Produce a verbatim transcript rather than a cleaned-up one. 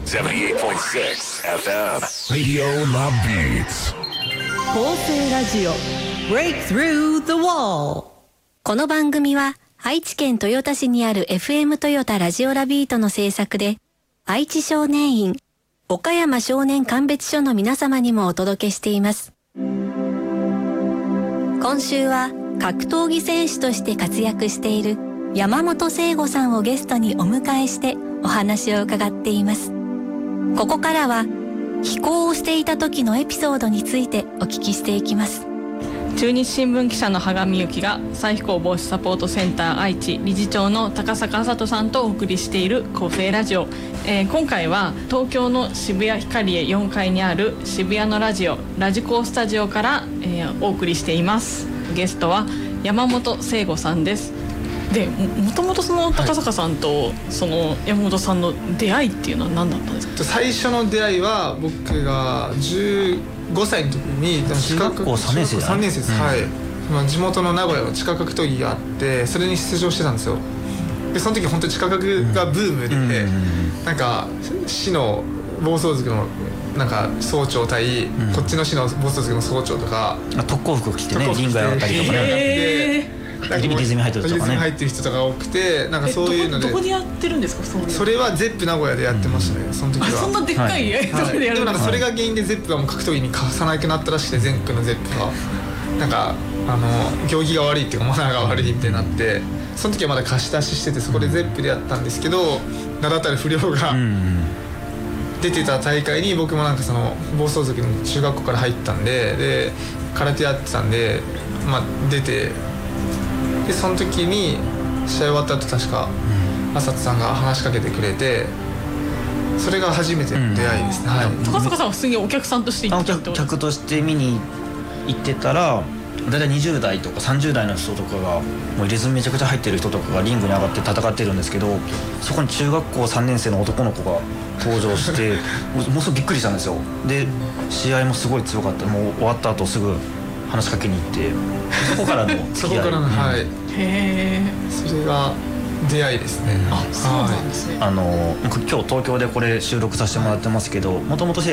セブンティーエイトポイントシックス エフエム Radio Love Beats 構成ラジオ Break Through the Wall。 この番組は愛知県豊田市にある エフエム トヨタラジオラビートの制作で、愛知少年院、岡山少年鑑別所の皆様にもお届けしています。今週は格闘技選手として活躍している山本聖吾さんをゲストにお迎えしてお話を伺っています。ここからは飛行をしていた時のエピソードについてお聞きしていきます。 中日新聞記者の羽上由紀が再飛行防止サポートセンター愛知理事長の高坂麻人さんとお送りしている構成ラジオ、えー、今回は東京の渋谷ヒカリエよんかいにある渋谷のラジオラジコースタジオから、えー、お送りしています。ゲストは山本聖吾さんです。で も, もともとその高坂さんとその山本さんの出会いっていうのは何だったんですか？ 最初の出会いは僕がじゅうごさいの時に中学校さんねん生だ、 さんねん生です、うん、はい、まあ、地元の名古屋の地下格闘技があってそれに出場してたんですよ。でその時本当に地下格がブームで、うん、なんか市の暴走族のなんか総長対、うん、こっちの市の暴走族の総長とか特攻服着てねリングやったりとかね、なんかリズム入ってる人とかね、 入ってる人とか多くて、なんかそういうのでど, どこでやってるんですか？そういうそれはゼップ名古屋でやってましたね、うん、その時は。あ、 そんなでっかい、はい、とこでやるんですか？ でもなんかそれが原因でゼップがもう格闘技に貸さなくなったらしくて、全国のゼップがなんかあの行儀が悪いっていうかマナーが悪いみたいになって、その時はまだ貸し出ししててそこでゼップでやったんですけど、名だたる不良が出てた大会に僕もなんかその暴走族の中学校から入ったんで、で空手やってたんで、まあ出て、でその時に試合終わった後確か浅田さんが話しかけてくれて、それが初めての出会いですね、うん、はい。 高坂さんは普通にお客さんとして行ってたってこと？ 客として見に行ってたら、だいたいにじゅう代とかさんじゅう代の人とかがもうリズムめちゃくちゃ入ってる人とかがリングに上がって戦ってるんですけど、そこに中学校さんねん生の男の子が登場してもうすぐびっくりしたんですよ。で試合もすごい強かった。もう終わった後すぐ話しかけに行って、そこからのそこからの、はい、 へえ、 それが出会いですね。 あ、そうなんですね。 あの今日東京でこれ収録させてもらってますけど、もともと